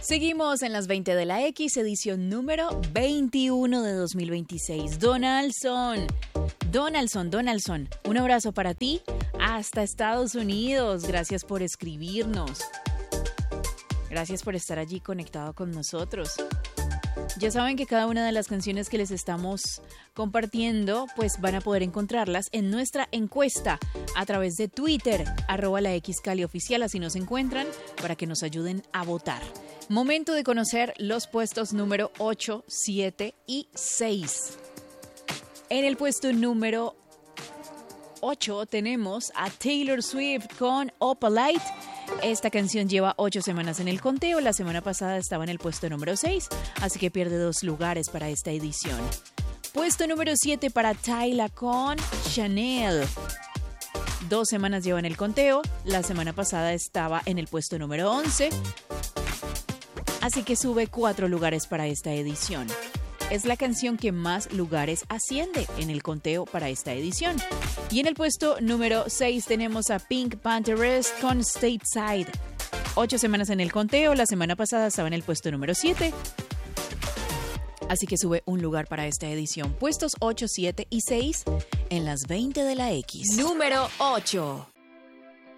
Seguimos en las 20 de la X, edición número 21 de 2026. Donaldson, un abrazo para ti hasta Estados Unidos. Gracias por escribirnos. Gracias por estar allí conectado con nosotros. Ya saben que cada una de las canciones que les estamos compartiendo, pues van a poder encontrarlas en nuestra encuesta a través de Twitter, @laxcalioficial, así nos encuentran, para que nos ayuden a votar. Momento de conocer los puestos número 8, 7 y 6. En el puesto número 8 tenemos a Taylor Swift con Opalite. Esta canción lleva 8 semanas en el conteo. La semana pasada estaba en el puesto número 6, así que pierde 2 lugares para esta edición. Puesto número 7 para Tyla con Chanel. 2 semanas lleva en el conteo. La semana pasada estaba en el puesto número 11, así que sube 4 lugares para esta edición. Es la canción que más lugares asciende en el conteo para esta edición. Y en el puesto número 6 tenemos a Pink Panthers con Stateside. 8 semanas en el conteo, la semana pasada estaba en el puesto número 7. Así que sube un lugar para esta edición. Puestos 8, 7 y 6 en las 20 de la X. Número 8.